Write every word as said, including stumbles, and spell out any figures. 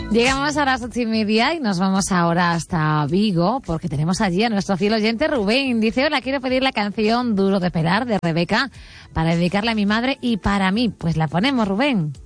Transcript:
Llegamos a las ocho y media y nos vamos ahora hasta Vigo porque tenemos allí a nuestro fiel oyente Rubén. Dice, hola, quiero pedir la canción Duro de Pelar de Rebeca para dedicarla a mi madre y para mí. Pues la ponemos, Rubén.